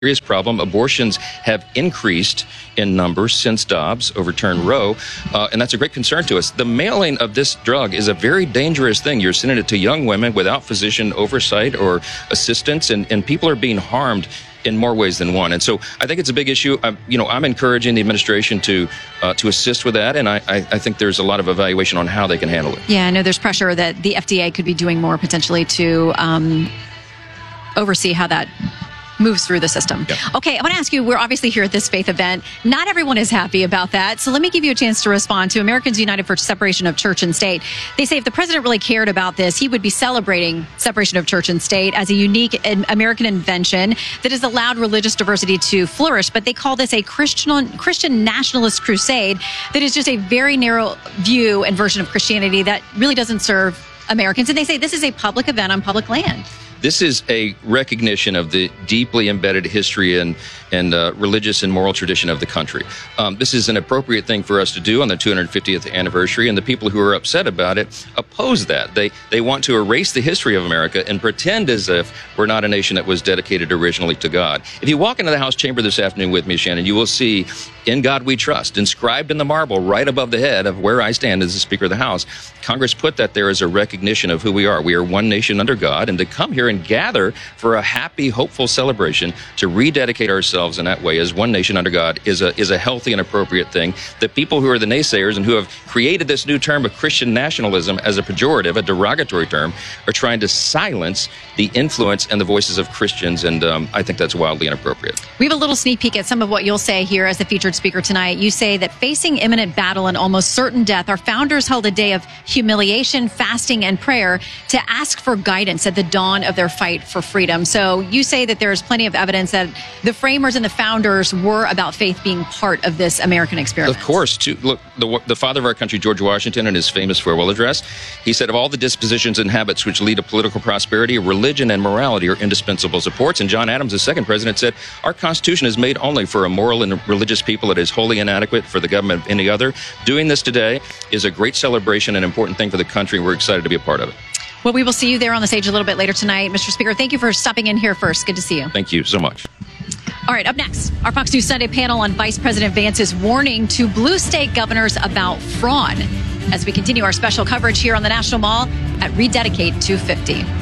serious problem. Abortions have increased in numbers since Dobbs overturned Roe, and that's a great concern to us. The mailing of this drug is a very dangerous thing. You're sending it to young women without physician oversight or assistance, and people are being harmed in more ways than one. And so I think it's a big issue. I'm encouraging the administration to assist with that, and I think there's a lot of evaluation on how they can handle it. Yeah, I know there's pressure that the FDA could be doing more potentially to oversee how that moves through the system. Yep. Okay, I want to ask you, we're obviously here at this faith event. Not everyone is happy about that. So let me give you a chance to respond to Americans United for Separation of Church and State. They say if the president really cared about this, he would be celebrating separation of church and state as a unique American invention that has allowed religious diversity to flourish. But they call this a Christian nationalist crusade that is just a very narrow view and version of Christianity that really doesn't serve Americans. And they say this is a public event on public land. This is a recognition of the deeply embedded history and religious and moral tradition of the country. This is an appropriate thing for us to do on the 250th anniversary, and the people who are upset about it oppose that. They want to erase the history of America and pretend as if we're not a nation that was dedicated originally to God. If you walk into the House chamber this afternoon with me, Shannon, you will see "In God We Trust" inscribed in the marble right above the head of where I stand as the Speaker of the House. Congress put that there as a recognition of who we are. We are one nation under God, and to come here and gather for a happy, hopeful celebration to rededicate ourselves in that way as one nation under God is a healthy and appropriate thing. The people who are the naysayers and who have created this new term of Christian nationalism as a pejorative, a derogatory term, are trying to silence the influence and the voices of Christians, and I think that's wildly inappropriate. We have a little sneak peek at some of what you'll say here as the featured speaker tonight. You say that facing imminent battle and almost certain death, our founders held a day of humiliation, fasting, and prayer to ask for guidance at the dawn of their fight for freedom. So you say that there's plenty of evidence that the framers and the founders were about faith being part of this American experiment. Of course. Look, the father of our country, George Washington, in his famous farewell address, he said, of all the dispositions and habits which lead to political prosperity, religion and morality are indispensable supports. And John Adams, the second president, said, our Constitution is made only for a moral and religious people. It is wholly inadequate for the government of any other. Doing this today is a great celebration and important thing for the country. We're excited to be a part of it. Well, we will see you there on the stage a little bit later tonight. Mr. Speaker, thank you for stopping in here first. Good to see you. Thank you so much. All right, up next, our Fox News Sunday panel on Vice President Vance's warning to blue state governors about fraud as we continue our special coverage here on the National Mall at Rededicate 250.